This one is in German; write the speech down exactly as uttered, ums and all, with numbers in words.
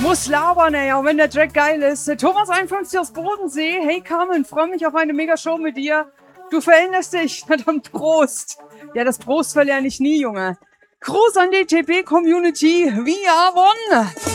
Muss labern, ey, auch wenn der Track geil ist. Thomas einundfünfzig aus Bodensee. Hey Carmen, freue mich auf eine Mega-Show mit dir. Du veränderst dich. Na dann Prost. Ja, das Prost verlerne ich nie, Junge. Gruß an die T P-Community. We are one.